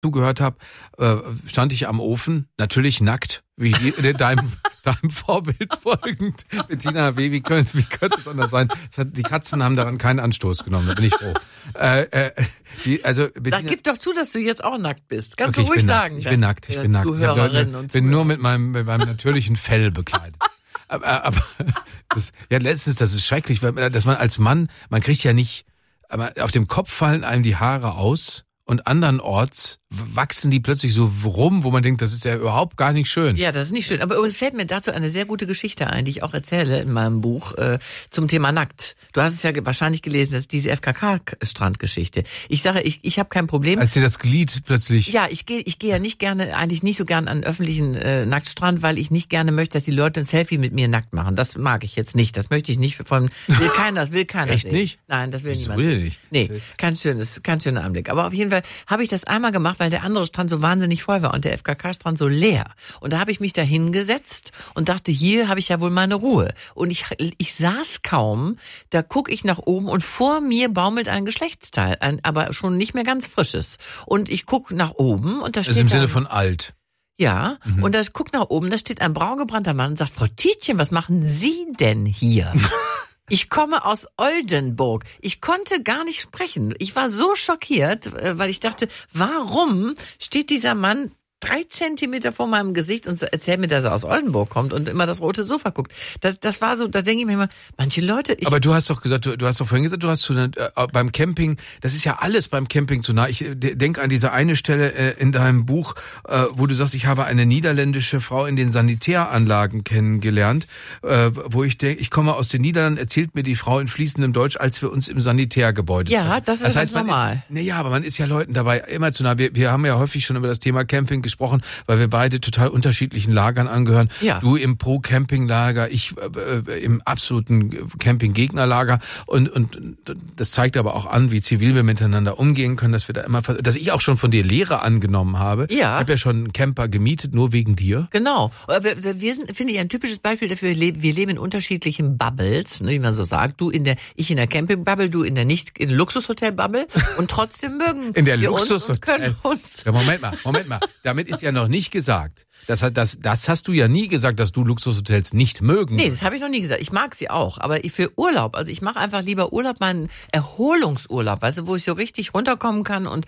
zugehört habe, stand ich am Ofen, natürlich nackt, wie deinem Vorbild folgend. Bettina W., wie könnte es anders sein? Die Katzen haben daran keinen Anstoß genommen, da bin ich froh. Bettina, gib doch zu, dass du jetzt auch nackt bist. Kannst du ruhig sagen. Ich bin nackt. Ich bin nur mit meinem natürlichen Fell bekleidet. Aber letztens, das ist schrecklich, dass man als Mann, man kriegt ja nicht, aber auf dem Kopf fallen einem die Haare aus und andernorts wachsen die plötzlich so rum, wo man denkt, das ist ja überhaupt gar nicht schön. Ja, das ist nicht schön. Aber es fällt mir dazu eine sehr gute Geschichte ein, die ich auch erzähle in meinem Buch zum Thema nackt. Du hast es ja wahrscheinlich gelesen, das ist diese FKK-Strandgeschichte. Ich sage, ich habe kein Problem. Als dir das Glied plötzlich... Ja, ich gehe ja nicht gerne, eigentlich nicht so gern an einen öffentlichen Nacktstrand, weil ich nicht gerne möchte, dass die Leute ein Selfie mit mir nackt machen. Das mag ich jetzt nicht. Das möchte ich nicht. Will keiner Echt sehen. nicht? Nein, das will Wieso niemand. Will nicht? Nee, kein schöner Anblick. Aber auf jeden Fall habe ich das einmal gemacht, weil der andere Strand so wahnsinnig voll war und der FKK-Strand so leer. Und da habe ich mich da hingesetzt und dachte, hier habe ich ja wohl meine Ruhe. Und ich saß kaum, da gucke ich nach oben und vor mir baumelt ein Geschlechtsteil, aber schon nicht mehr ganz frisches. Und ich gucke nach oben und da steht im Sinne von alt. Ja, und da guckt nach oben, da steht ein braungebrannter Mann und sagt, Frau Tietjen, was machen Sie denn hier? Ich komme aus Oldenburg. Ich konnte gar nicht sprechen. Ich war so schockiert, weil ich dachte, warum steht dieser Mann 3 Zentimeter vor meinem Gesicht und erzählt mir, dass er aus Oldenburg kommt und immer das rote Sofa guckt. Das war so, da denke ich mir immer, manche Leute... Aber du hast doch gesagt, du hast doch vorhin gesagt, du hast beim Camping, das ist ja alles beim Camping zu nah. Ich denke an diese eine Stelle in deinem Buch, wo du sagst, ich habe eine niederländische Frau in den Sanitäranlagen kennengelernt, wo ich denke, ich komme aus den Niederlanden, erzählt mir die Frau in fließendem Deutsch, als wir uns im Sanitärgebäude treffen. Das ist ganz normal. Aber man ist ja Leuten dabei immer zu nah. Wir haben ja häufig schon über das Thema Camping gesprochen, weil wir beide total unterschiedlichen Lagern angehören. Ja. Du im Pro-Camping-Lager, ich im absoluten Camping-Gegner-Lager. Und das zeigt aber auch an, wie zivil wir miteinander umgehen können, dass wir da immer, dass ich auch schon von dir Lehre angenommen habe. Ja. Ich habe ja schon einen Camper gemietet, nur wegen dir. Genau. Wir sind, finde ich, ein typisches Beispiel dafür. Wir leben in unterschiedlichen Bubbles, wie man so sagt. Ich in der Camping-Bubble, du in der Luxushotel-Bubble. Und trotzdem mögen in der wir Luxushotel. uns und können uns. Ja, Moment mal. Damit ist ja noch nicht gesagt. Das hast du ja nie gesagt, dass du Luxushotels nicht mögen. Nee, das habe ich noch nie gesagt. Ich mag sie auch, aber für Urlaub, also ich mache einfach lieber Urlaub, meinen Erholungsurlaub, weißt du, wo ich so richtig runterkommen kann und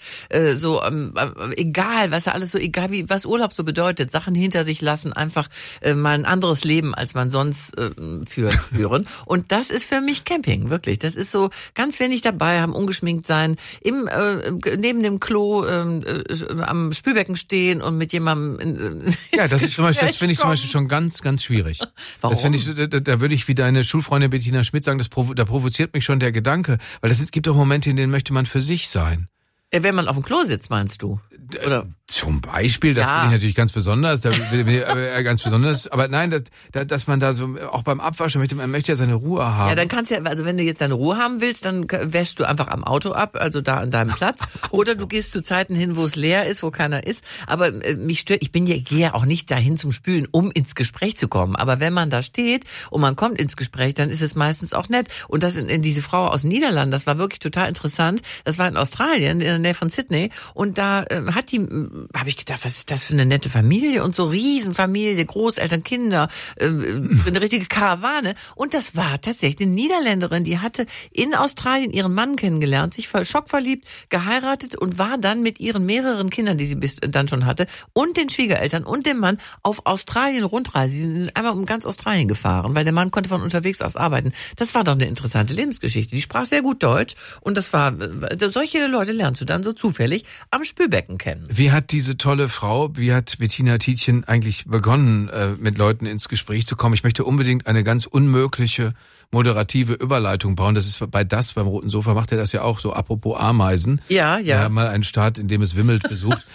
egal, weißt du, alles so egal, wie was Urlaub so bedeutet, Sachen hinter sich lassen, einfach mal ein anderes Leben, als man sonst führen. Und das ist für mich Camping, wirklich. Das ist so ganz wenig dabei haben, ungeschminkt sein, neben dem Klo am Spülbecken stehen und mit jemandem ja, das finde ich zum Beispiel schon ganz, ganz schwierig. Warum? Das finde ich, da würde ich wie deine Schulfreundin Bettina Schmidt sagen, da provoziert mich schon der Gedanke, weil es gibt doch Momente, in denen möchte man für sich sein. Wenn man auf dem Klo sitzt, meinst du? Oder? Zum Beispiel, das finde ich natürlich ganz besonders, ganz besonders. Aber nein, dass man da so, auch beim Abwaschen man möchte ja seine Ruhe haben. Ja, dann kannst du ja, also wenn du jetzt deine Ruhe haben willst, dann wäschst du einfach am Auto ab, also da an deinem Platz. Oder du gehst zu Zeiten hin, wo es leer ist, wo keiner ist. Aber mich stört, gehe ja auch nicht dahin zum Spülen, um ins Gespräch zu kommen. Aber wenn man da steht und man kommt ins Gespräch, dann ist es meistens auch nett. Und das in diese Frau aus den Niederlanden, das war wirklich total interessant. Das war in Australien, in der Nähe von Sydney. Und da habe ich gedacht, was ist das für eine nette Familie und so Riesenfamilie, Großeltern, Kinder, eine richtige Karawane. Und das war tatsächlich eine Niederländerin, die hatte in Australien ihren Mann kennengelernt, sich schockverliebt, geheiratet und war dann mit ihren mehreren Kindern, die sie bis dann schon hatte, und den Schwiegereltern und dem Mann auf Australien Rundreise. Sie sind einmal um ganz Australien gefahren, weil der Mann konnte von unterwegs aus arbeiten. Das war doch eine interessante Lebensgeschichte. Die sprach sehr gut Deutsch und solche Leute lernst du dann so zufällig am Spülbecken kennen. Wie hat diese tolle Frau, Bettina Tietjen eigentlich begonnen, mit Leuten ins Gespräch zu kommen? Ich möchte unbedingt eine ganz unmögliche moderative Überleitung bauen. Das ist beim Roten Sofa macht er das ja auch so, apropos Ameisen. Ja. Wir haben mal einen Staat, in dem es wimmelt, besucht.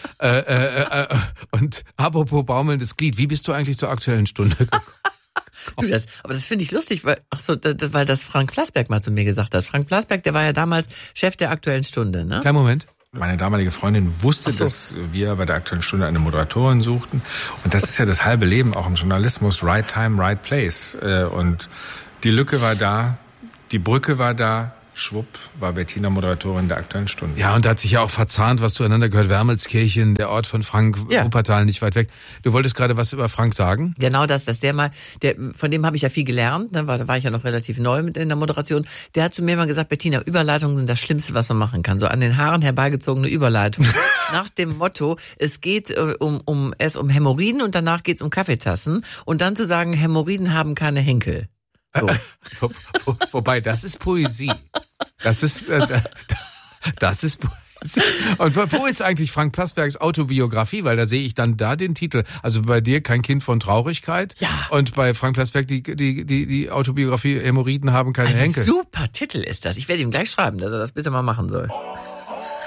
Und apropos baumelndes Glied, wie bist du eigentlich zur Aktuellen Stunde gekommen? Aber das finde ich lustig, weil das Frank Plasberg mal zu mir gesagt hat. Frank Plasberg, der war ja damals Chef der Aktuellen Stunde, ne? Kleinen Moment. Meine damalige Freundin wusste, dass wir bei der Aktuellen Stunde eine Moderatorin suchten. Und das ist ja das halbe Leben auch im Journalismus. Right time, right place. Und die Lücke war da, die Brücke war da, schwupp, war Bettina Moderatorin der Aktuellen Stunde. Ja, und da hat sich ja auch verzahnt, was zueinander gehört. Wermelskirchen, der Ort von Frank, Wuppertal, nicht weit weg. Du wolltest gerade was über Frank sagen? Genau das, dass von dem habe ich ja viel gelernt, da war ich ja noch relativ neu mit in der Moderation. Der hat zu mir mal gesagt, Bettina, Überleitungen sind das Schlimmste, was man machen kann. So an den Haaren herbeigezogene Überleitung. Nach dem Motto, es geht um Hämorrhoiden und danach geht es um Kaffeetassen. Und dann zu sagen, Hämorrhoiden haben keine Henkel. So. Wobei, das ist Poesie. Das ist Poesie. Und wo ist eigentlich Frank Plasbergs Autobiografie? Weil da sehe ich dann da den Titel. Also bei dir kein Kind von Traurigkeit. Ja. Und bei Frank Plasberg die Autobiografie Hämorrhoiden haben keine Henkel. Super Titel ist das. Ich werde ihm gleich schreiben, dass er das bitte mal machen soll.